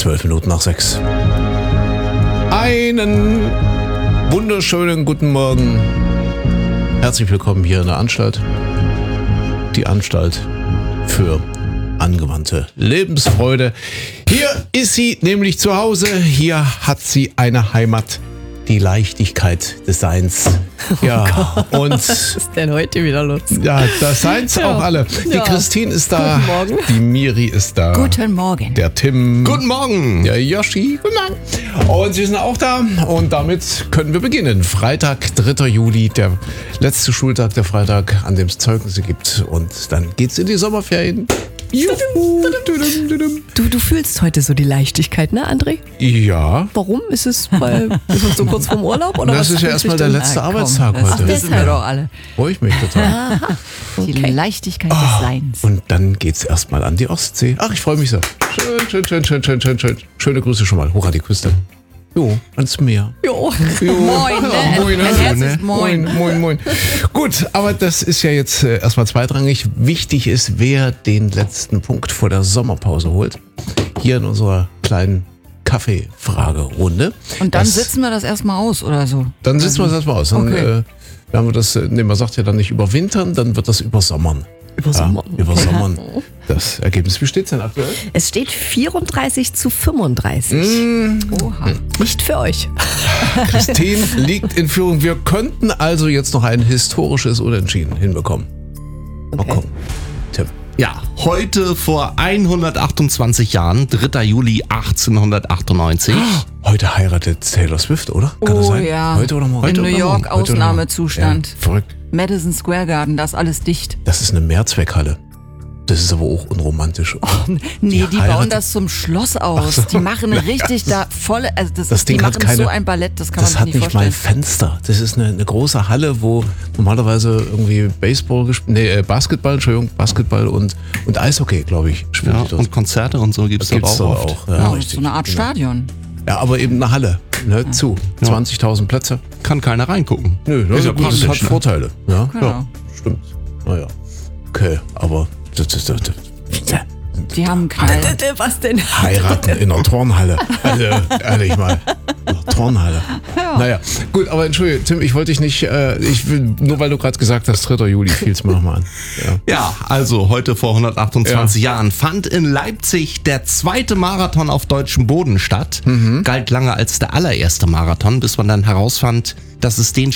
6:12. Einen wunderschönen guten Morgen. Herzlich willkommen hier in der Anstalt. Die Anstalt für angewandte Lebensfreude. Hier ist sie nämlich zu Hause. Hier hat sie eine Heimat. Die Leichtigkeit des Seins. Ja, und Was ist denn heute wieder los? ja, das Seins auch alle. Die Christine ist da. Guten Morgen. Die Miri ist da. Guten Morgen. Der Tim. Guten Morgen. Der Yoshi. Guten Morgen. Und sie sind auch da. Und damit können wir beginnen. Freitag, 3. Juli, der letzte Schultag, der Freitag, an dem es Zeugnisse gibt. Und dann geht's in die Sommerferien. Juhu. Du fühlst heute so die Leichtigkeit, ne, André? Ja. Warum? Ist es so kurz vorm Urlaub? Oder Das was ist ja fühlt sich erstmal der denn- letzte Arbeitstag das heute. wissen wir doch alle. Freue ich mich total. Die Leichtigkeit des Seins. Und dann geht's erstmal an die Ostsee. Ach, ich freue mich so. Schön. Schöne Grüße schon mal. Hoch an die Küste. Jo, ans Meer. Jo. Moin, ne? Ja, moin, Ein ne? Herz ist moin. Moin. Gut, aber das ist ja jetzt erstmal zweitrangig. Wichtig ist, wer den letzten Punkt vor der Sommerpause holt. Hier in unserer kleinen Kaffeefragerunde. Und dann Das- sitzen wir das erstmal aus oder so. Dann sitzen wir das erstmal aus. Dann, Okay. werden wir das, man sagt ja dann nicht überwintern, dann wird das übersommern. Übersommern. Ja, übersommern. Das Ergebnis, wie steht's denn aktuell? Es steht 34:35. Oha. Nicht für euch. Christine liegt in Führung. Wir könnten also jetzt noch ein historisches Unentschieden hinbekommen. Mal gucken. Tim. Ja, heute vor 128 Jahren, 3. Juli 1898. Heute heiratet Taylor Swift, oder? Kann das Oh sein? ja. Heute oder morgen? In New oder York morgen? Heute oder morgen? Ausnahmezustand. Ja, verrückt. Madison Square Garden, das ist alles dicht. Das ist eine Mehrzweckhalle. Das ist aber auch unromantisch. Nee, die bauen heiratet- das zum Schloss aus. Ach so. Die machen richtig da volle, also Das die Ding hat machen keine, so ein Ballett, das kann das man hat sich nicht nicht mal vorstellen. Fenster. Das ist eine große Halle, wo normalerweise irgendwie Basketball und Eishockey, glaube ich, spielt Ja, die dort. und Konzerte und so gibt's Das dort gibt's auch dort oft. auch. Ja, richtig. so eine Art Genau. Stadion. Ja, aber eben eine Halle, ne, zu. 20.000 Plätze. Kann keiner reingucken. Nö, das, Ist ja gut, das hat praktisch, ne? Vorteile. Ja, Genau. ja, stimmt. Naja. Okay, aber Die haben einen Knall. Was denn? heiraten in einer Turnhalle. Also, ehrlich mal. Turnhalle. Naja, gut, aber entschuldige, Tim, ich wollte dich nicht, nur weil du gerade gesagt hast, 3. Juli, fiel's mir nochmal an. Ja. Ja, also heute vor 128 Jahren fand in Leipzig der zweite Marathon auf deutschem Boden statt. Galt lange als der allererste Marathon, bis man dann herausfand, dass es den